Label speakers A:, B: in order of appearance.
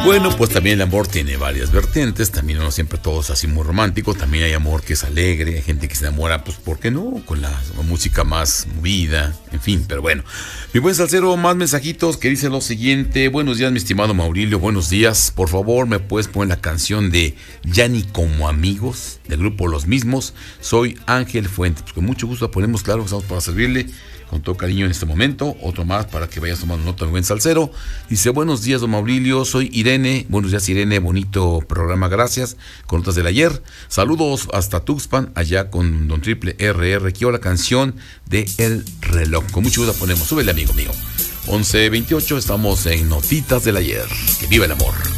A: Bueno, pues también el amor tiene varias vertientes, también no siempre todo es así muy romántico, también hay amor que es alegre, hay gente que se enamora, pues ¿por qué no? Con la música más movida, en fin, pero bueno. Mi buen salsero, más mensajitos que dice lo siguiente: buenos días mi estimado Maurilio, buenos días, por favor me puedes poner la canción de Ya ni como amigos, del grupo Los Mismos, soy Ángel Fuentes, pues con mucho gusto la ponemos, claro, estamos para servirle. Con todo cariño en este momento, otro más para que vayas tomando nota, mi buen salsero. Dice: buenos días, don Maurilio, soy Irene. Buenos días, Irene, bonito programa, gracias. Con notas del ayer. Saludos hasta Tuxpan, allá con don Triple RR. Quiero la canción de El Reloj. Con mucho gusto la ponemos. Súbele, amigo mío. 11:28, estamos en Notitas del Ayer. Que viva el amor.